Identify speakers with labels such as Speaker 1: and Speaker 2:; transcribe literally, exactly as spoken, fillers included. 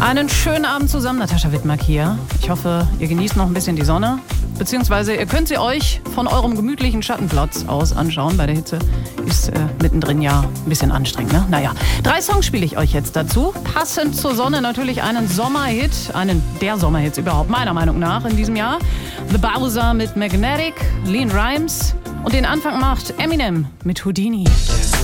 Speaker 1: Einen schönen Abend zusammen, Natascha Wittmark hier. Ich hoffe, ihr genießt noch ein bisschen die Sonne. Beziehungsweise ihr könnt sie euch von eurem gemütlichen Schattenplatz aus anschauen. Bei der Hitze ist äh, mittendrin ja ein bisschen anstrengend, ne? Naja, drei Songs spiele ich euch jetzt dazu. Passend zur Sonne natürlich einen Sommerhit, einen der Sommerhits überhaupt, meiner Meinung nach, in diesem Jahr. The Bowser mit Magnetic, Lean Rhymes und den Anfang macht Eminem mit Houdini.